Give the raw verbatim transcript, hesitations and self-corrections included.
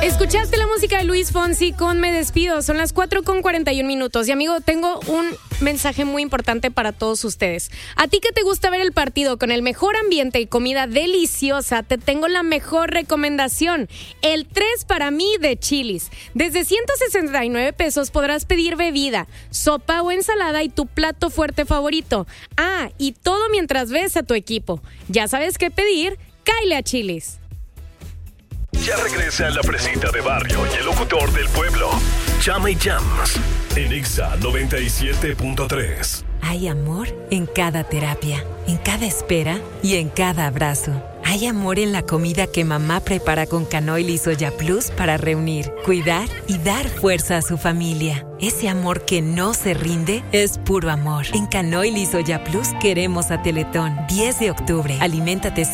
Escuchaste la música de Luis Fonsi con Me Despido. Son las cuatro con cuarenta y un minutos. Y amigo, tengo un mensaje muy importante para todos ustedes. A ti que te gusta ver el partido con el mejor ambiente y comida deliciosa, te tengo la mejor recomendación. El tres para mí de Chili's. Desde ciento sesenta y nueve pesos podrás pedir bebida, sopa o ensalada y tu plato fuerte favorito. Ah, y todo mientras ves a tu equipo. Ya sabes qué pedir, cáele a Chili's. Ya regresa la fresita de barrio y el locutor del pueblo, Chama y Jams, en Exa noventa y siete punto tres. Hay amor en cada terapia, en cada espera y en cada abrazo. Hay amor en la comida que mamá prepara con Canoil y Soya Plus para reunir, cuidar y dar fuerza a su familia. Ese amor que no se rinde es puro amor. En Canoil y Soya Plus queremos a Teletón. diez de octubre. Aliméntate